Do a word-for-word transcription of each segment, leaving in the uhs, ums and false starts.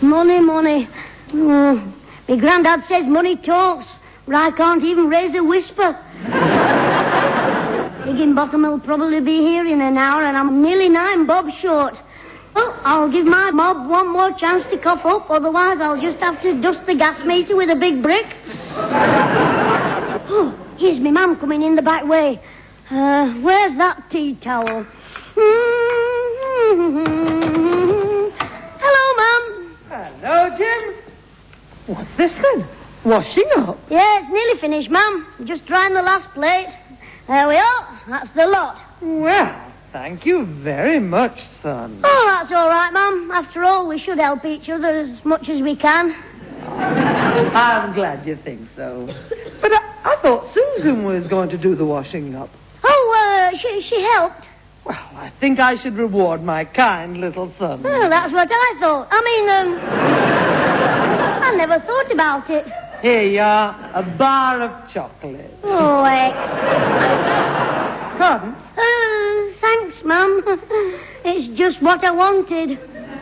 Money, money. Oh, my granddad says money talks, but I can't even raise a whisper. Higginbottom will probably be here in an hour, and I'm nearly nine bob short. Well, I'll give my mob one more chance to cough up, otherwise I'll just have to dust the gas meter with a big brick. Oh, here's me mum coming in the back way. Uh, where's that tea towel? Hello, Mum. Hello, Jim. What's this then? Washing up? Yeah, it's nearly finished, Mum. Just drying the last plate. There we are. That's the lot. Well, thank you very much, son. Oh, that's all right, Mum. After all, we should help each other as much as we can. I'm glad you think so. But I, I thought Susan was going to do the washing up. Oh, uh, she, she helped. Well, I think I should reward my kind little son. Well, that's what I thought. I mean, um... I never thought about it. Here you are, a bar of chocolate. Oh, eh. Pardon? Uh, thanks, Mum. It's just what I wanted.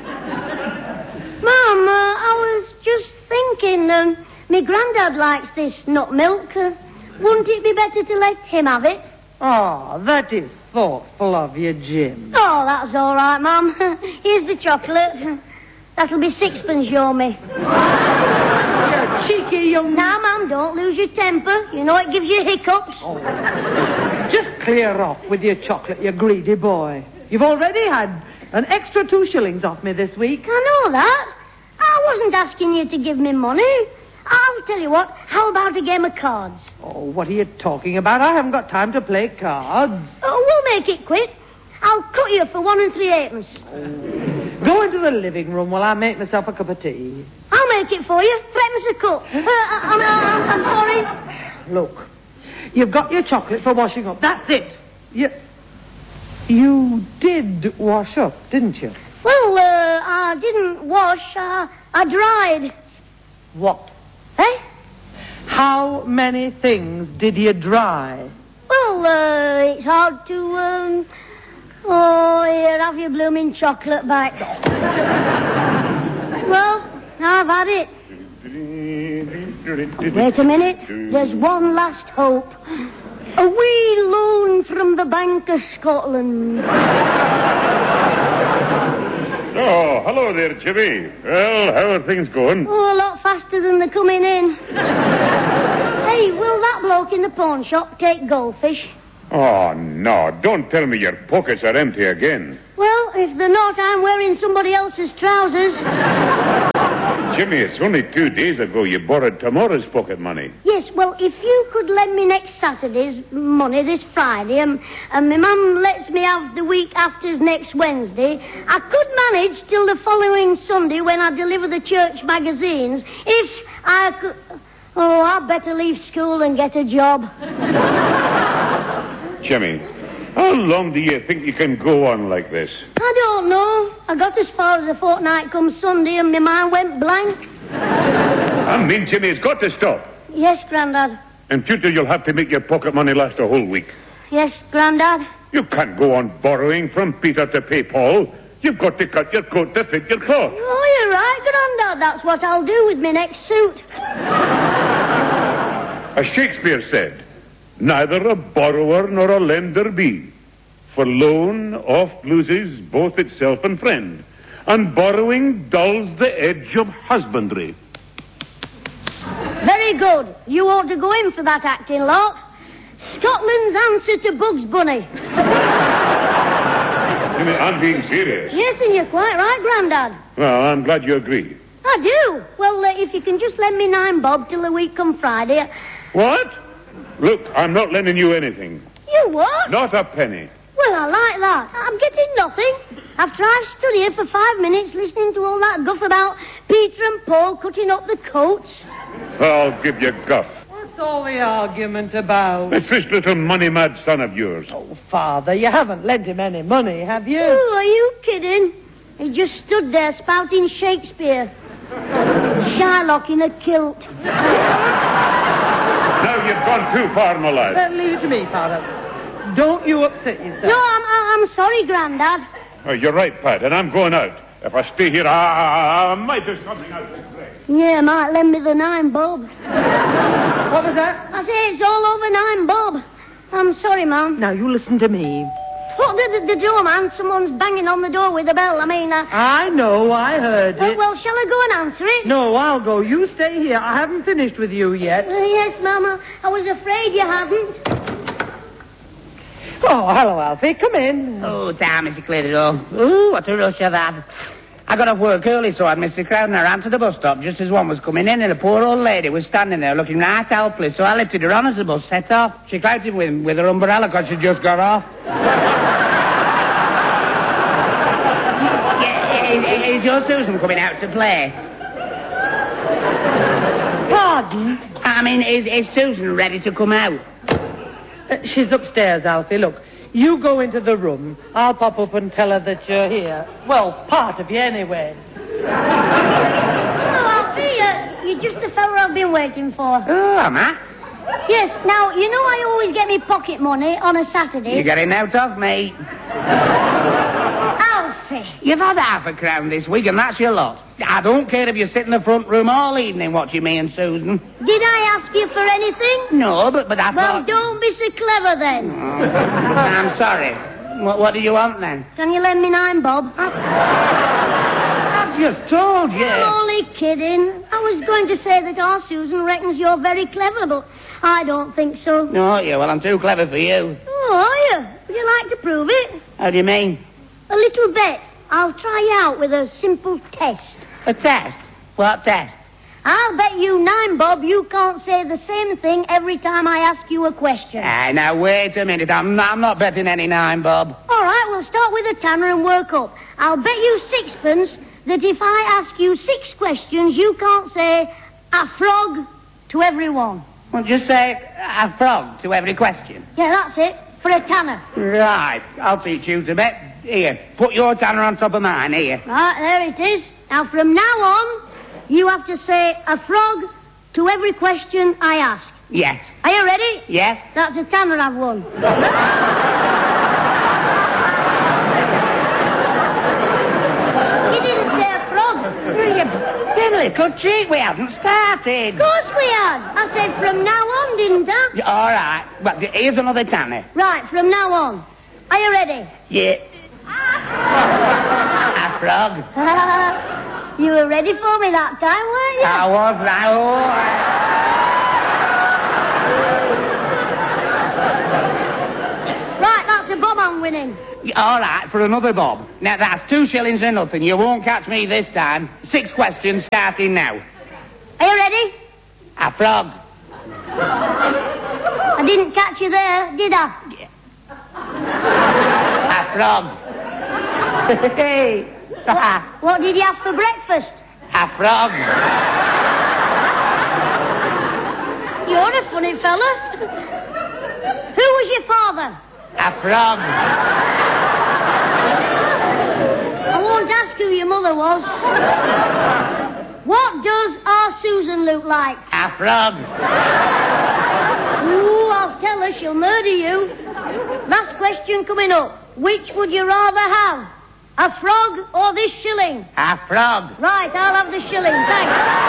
Mum, uh, I was just thinking, um, my granddad likes this nut milk. Uh, wouldn't it be better to let him have it? Oh, that is thoughtful of you, Jim. Oh, that's all right, Mum. Here's the chocolate. That'll be sixpence, you're me. You cheeky young... Now, Mum, don't lose your temper. You know it gives you hiccups. Oh. Just clear off with your chocolate, you greedy boy. You've already had an extra two shillings off me this week. I know that. I wasn't asking you to give me money. I'll tell you what, how about a game of cards? Oh, what are you talking about? I haven't got time to play cards. Oh, we'll make it quick. I'll cut you for one and three halfpence. Oh. Go into the living room while I make myself a cup of tea. I'll make it for you. Threepence a cup. Uh, I'm, I'm, I'm sorry. Look, you've got your chocolate for washing up. That's it. You, you did wash up, didn't you? Well, uh, I didn't wash. Uh, I dried. What? Eh? How many things did you dry? Well, uh, it's hard to, um... Oh, here, have your blooming chocolate back. Well, I've had it. Wait a minute. There's one last hope. A wee loan from the Bank of Scotland. Oh, hello there, Jimmy. Well, how are things going? Oh, a lot faster than they're coming in. Hey, will that bloke in the pawn shop take goldfish? Oh, no. Don't tell me your pockets are empty again. Well, if they're not, I'm wearing somebody else's trousers. Jimmy, it's only two days ago you borrowed tomorrow's pocket money. Yes, well, if you could lend me next Saturday's money this Friday, and, and my mum lets me have the week after's next Wednesday, I could manage till the following Sunday when I deliver the church magazines. If I could... Oh, I'd better leave school and get a job. Jimmy, how long do you think you can go on like this? I don't know. I got as far as a fortnight come Sunday and my mind went blank. I mean, Jimmy, it's got to stop. Yes, Grandad. In future, you'll have to make your pocket money last a whole week. Yes, Grandad. You can't go on borrowing from Peter to pay Paul. You've got to cut your coat to fit your cloth. Oh, you're right, Grandad. That's what I'll do with my next suit. As Shakespeare said, neither a borrower nor a lender be. For loan oft loses both itself and friend, and borrowing dulls the edge of husbandry. Very good. You ought to go in for that acting lot. Scotland's answer to Bugs Bunny. Jimmy, I'm being serious. Yes, and you're quite right, Grandad. Well, I'm glad you agree. I do. Well, uh, if you can just lend me nine bob till the week come Friday. What? Look, I'm not lending you anything. You what? Not a penny. Well, I like that. I'm getting nothing. After I've stood here for five minutes listening to all that guff about Peter and Paul cutting up the coats. I'll give you guff. What's all the argument about? It's this little money-mad son of yours. Oh, Father, you haven't lent him any money, have you? Oh, are you kidding? He just stood there spouting Shakespeare. Shylock in a kilt. Now you've gone too far, my lad. Uh, leave it to me, Father. Don't you upset yourself. No, I'm, I'm sorry, Grandad. Oh, you're right, Pat, and I'm going out. If I stay here, I, I might have something else to say. Yeah, might lend me the nine bob. What was that? I say it's all over nine bob. I'm sorry, Mum. Now, you listen to me. What, the, the, the door, man? Someone's banging on the door with a bell. I mean, uh... I know, I heard Well, it. well, shall I go and answer it? No, I'll go. You stay here. I haven't finished with you yet. Uh, yes, Mama. I was afraid you hadn't. Oh, hello, Alfie. Come in. Oh, damn, Mister Cleardle. Oh, what a rush I've had. I got off work early, so I'd missed the crowd, and I ran to the bus stop just as one was coming in, and a poor old lady was standing there looking right helpless, so I lifted her on as the bus set off. She clouted with, with her umbrella because she just got off. Yeah, is, is your Susan coming out to play? Pardon? I mean, is, is Susan ready to come out? Uh, she's upstairs, Alfie. Look, you go into the room. I'll pop up and tell her that you're here. Well, part of you anyway. Hello, Alfie. Uh, you're just the fella I've been waiting for. Oh, am I? Yes, now, you know I always get me pocket money on a Saturday. You're getting out of me. Alfie. You've had half a crown this week, and that's your lot. I don't care if you sit in the front room all evening watching me and Susan. Did I ask you for anything? No, but, but I Well, thought... don't be so clever then. Oh, I'm sorry. What, what do you want, then? Can you lend me nine bob? I've just told you. I'm only kidding. I was going to say that our Susan reckons you're very clever, but I don't think so. No, you? Well, I'm too clever for you. Oh, are you? Would you like to prove it? How do you mean? A little bet. I'll try you out with a simple test. A test? What test? I'll bet you nine bob you can't say the same thing every time I ask you a question. Ah, now, wait a minute. I'm not, I'm not betting any nine, Bob. All right, we'll start with a tanner and work up. I'll bet you sixpence that if I ask you six questions, you can't say a frog to everyone. Well, just say a frog to every question. Yeah, that's it. For a tanner. Right. I'll teach you to bet. Here, put your tanner on top of mine, here. Right, there it is. Now, from now on, you have to say a frog to every question I ask. Yes. Are you ready? Yes. That's a tanner I've won. You didn't say a frog. You did a little cheat. We haven't started. Of course we had. I said from now on, didn't I? All right. Well, here's another tanner. Right, from now on. Are you ready? Yeah. A frog. You were ready for me that time, weren't you? I was that. Right, that's a bob I'm winning. All right, for another bob. Now, that's two shillings and nothing. You won't catch me this time. Six questions starting now. Are you ready? A frog. I didn't catch you there, did I? A frog. Hey. What did you have for breakfast? A frog. You're a funny fella. Who was your father? A frog. I won't ask who your mother was. What does our Susan look like? A frog. Ooh, I'll tell her she'll murder you. Last question coming up. Which would you rather have? A frog or this shilling? A frog. Right, I'll have the shilling, thanks.